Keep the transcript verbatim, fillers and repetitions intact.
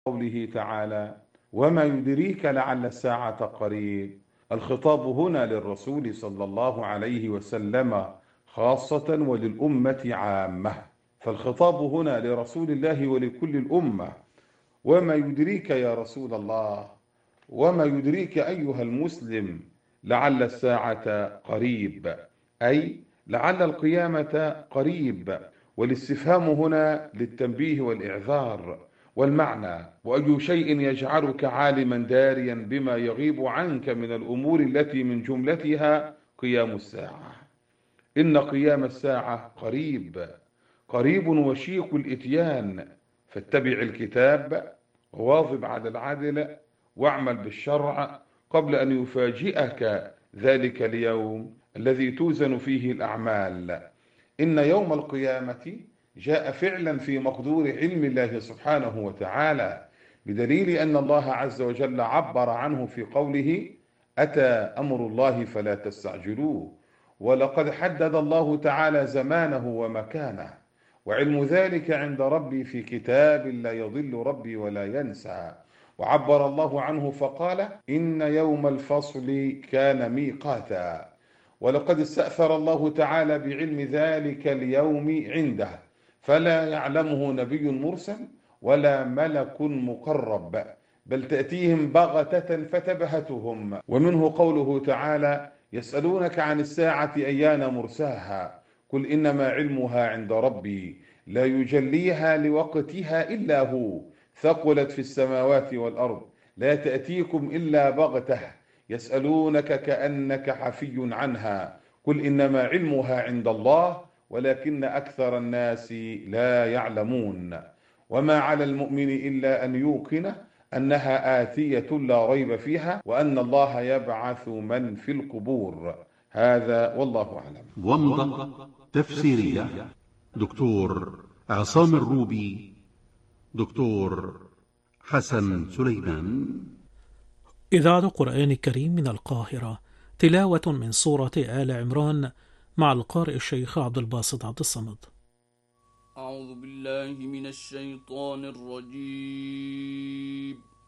قوله تعالى: وما يدريك لعل الساعة قريب. الخطاب هنا للرسول صلى الله عليه وسلم خاصة وللأمة عامة، فالخطاب هنا لرسول الله ولكل الأمة. وما يدريك يا رسول الله، وما يدريك أيها المسلم لعل الساعة قريب، أي لعل القيامة قريب. والاستفهام هنا للتنبيه والإعذار، والمعنى: وأي شيء يجعلك عالما داريا بما يغيب عنك من الأمور التي من جملتها قيام الساعة. إن قيام الساعة قريب، قريب وشيق الإتيان. فاتبع الكتاب وواظب على العدل واعمل بالشرع قبل أن يفاجئك ذلك اليوم الذي توزن فيه الأعمال. إن يوم القيامة جاء فعلا في مقدور علم الله سبحانه وتعالى، بدليل أن الله عز وجل عبر عنه في قوله: أتى أمر الله فلا تستعجلوه. ولقد حدد الله تعالى زمانه ومكانه، وعلم ذلك عند ربي في كتاب لا يضل ربي ولا ينسى. وعبر الله عنه فقال: إن يوم الفصل كان ميقاتا. ولقد استأثر الله تعالى بعلم ذلك اليوم عنده، فلا يعلمه نبي مرسل ولا ملك مقرب، بل تأتيهم بغتة فتبهتهم. ومنه قوله تعالى: يسألونك عن الساعة أيان مرساها، قل إنما علمها عند ربي لا يجليها لوقتها إلا هو، ثقلت في السماوات والأرض، لا تأتيكم إلا بغتة، يسألونك كأنك حفي عنها، قل إنما علمها عند الله ولكن أكثر الناس لا يعلمون. وما على المؤمن إلا أن يوقن أنها آتية لا ريب فيها، وأن الله يبعث من في القبور. هذا والله أعلم. ومضة تفسيرية دكتور عصام الروبي، دكتور حسن سليمان. إذاعة قرآن كريم من القاهرة، تلاوة من سورة آل عمران مع القارئ الشيخ عبد الباسط عبد الصمد. أعوذ بالله من الشيطان الرجيم.